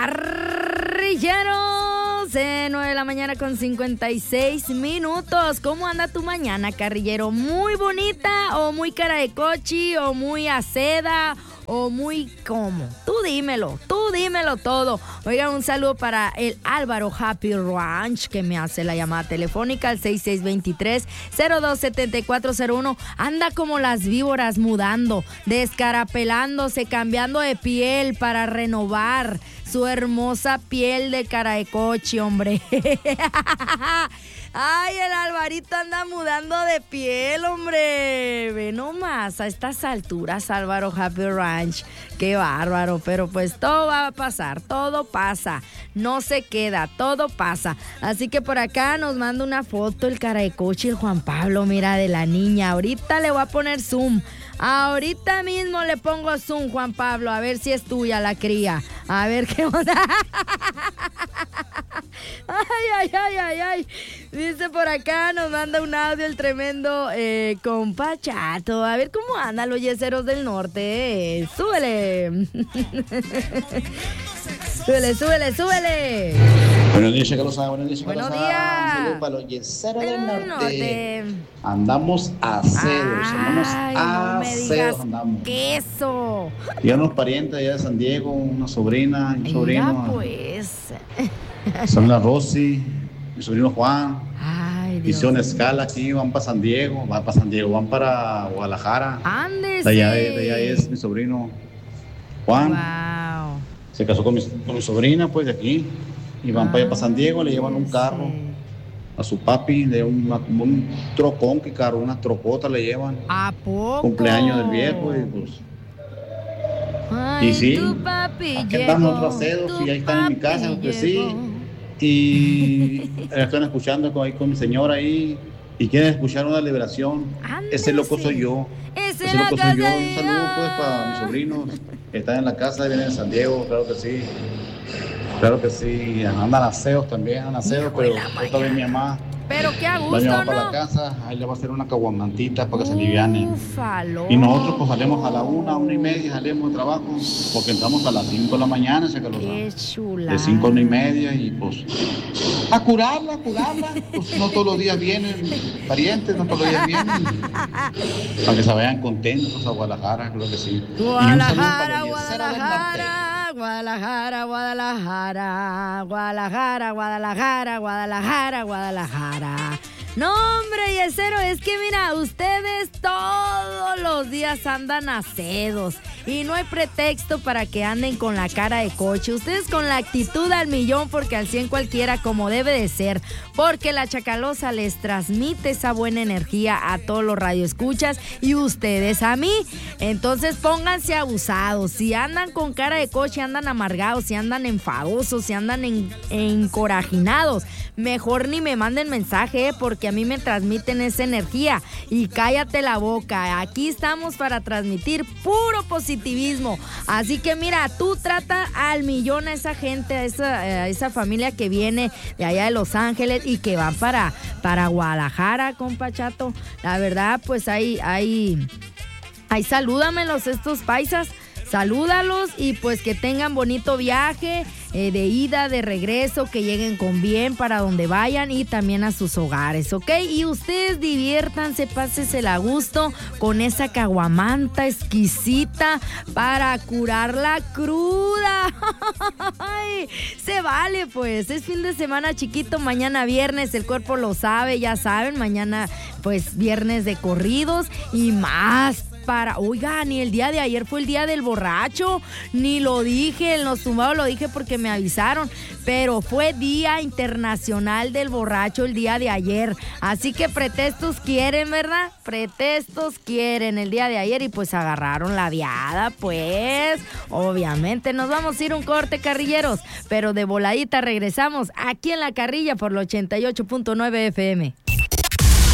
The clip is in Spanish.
Carrilleros, 9 de la mañana con 56 minutos. ¿Cómo anda tu mañana, carrillero? ¿Muy bonita o muy cara de cochi o muy aceda o muy cómo? Tú dímelo todo. Oiga, un saludo para el Álvaro Happy Ranch, que me hace la llamada telefónica al 6623-027401. Anda como las víboras mudando, descarapelándose, cambiando de piel para renovar su hermosa piel de cara de coche, hombre. Ay, el Alvarito anda mudando de piel, hombre. Ve nomás a estas alturas, Álvaro Happy Ranch. Qué bárbaro, pero pues todo va a pasar, todo pasa. No se queda, todo pasa. Así que por acá nos manda una foto el cara de coche, el Juan Pablo, mira, de la niña. Ahorita le voy a poner zoom. Ahorita mismo le pongo zoom, Juan Pablo, a ver si es tuya la cría. A ver qué onda. Ay. Dice por acá, nos manda un audio el tremendo compa Chato. A ver cómo andan los yeseros del norte. Súbele. Súbele. Buenos días, Chacalosa. Buenos días. Buenos días. Un saludo para los yeseros del norte. Andamos acedos. No me digas andamos. queso. Y unos parientes allá de San Diego, una sobrina y un sobrino. Mira, pues. Son la Rosy, mi sobrino Juan. Ay, Dios. Hicieron escala aquí, van para San Diego, van para Guadalajara. Ándese. De allá es mi sobrino Juan. Wow. Se casó con mi sobrina, pues, de aquí. Y van para allá para San Diego, le llevan un carro a su papi, de un trocón, que carro, una trocota le llevan. ¿A poco? Cumpleaños del viejo, y pues. Ay, Y sí, tu papi aquí están llegó, otros acedos, y ahí están en mi casa, papi pues llegó. sí. Y están escuchando ahí con mi señora ahí, y quieren escuchar una liberación. Ándese. Ese loco soy yo. Ese loco soy yo. Un loco saludo pues para mis sobrinos que están en la casa, vienen de San Diego, claro que sí. Claro que sí, andan aseos también, pero otra vez mi mamá Pero qué a va a gusto, llevar para ¿no? la casa, ahí le va a hacer una caguamantita para que se aliviane. Ufalo. Y nosotros pues salimos a la 1:30, salimos de trabajo, porque entramos a las 5 de la mañana, Qué chula. de 5 a 1:30, y pues a curarla, pues no todos los días vienen parientes, no todos los días vienen, para que se vayan contentos a Guadalajara, creo que sí. Guadalajara, Y un saludo para los yeseros del norte. Guadalajara. No, hombre, yesero, es que mira, ustedes todos los días andan acedos y no hay pretexto para que anden con la cara de coche. Ustedes con la actitud al millón, porque al 100 cualquiera, como debe de ser, porque la Chacalosa les transmite esa buena energía a todos los radioescuchas y ustedes a mí. Entonces pónganse abusados. Si andan con cara de coche, andan amargados, si andan enfadosos, si andan encorajinados, mejor ni me manden mensaje, porque a mí me transmiten esa energía. Y cállate la boca, aquí estamos para transmitir puro positivismo. Así que mira, tú trata al millón a esa gente, a esa familia que viene de allá de Los Ángeles y que van para Guadalajara, compa Chato. La verdad, pues ahí salúdamelos estos paisas. Salúdalos y pues que tengan bonito viaje de ida, de regreso, que lleguen con bien para donde vayan y también a sus hogares, ¿ok? Y ustedes diviértanse, pásesela a gusto con esa caguamanta exquisita para curar la cruda. Ay, se vale, pues, es fin de semana chiquito, mañana viernes, el cuerpo lo sabe, ya saben, mañana pues viernes de corridos y más. Oiga, ni el día de ayer fue el día del borracho, ni lo dije, en los tumbados lo dije porque me avisaron, pero fue Día Internacional del Borracho el día de ayer, así que pretextos quieren, ¿verdad? Pretextos quieren el día de ayer y pues agarraron la viada, pues, obviamente. Nos vamos a ir un corte, carrilleros, pero de voladita regresamos aquí en La Carrilla por el 88.9 FM.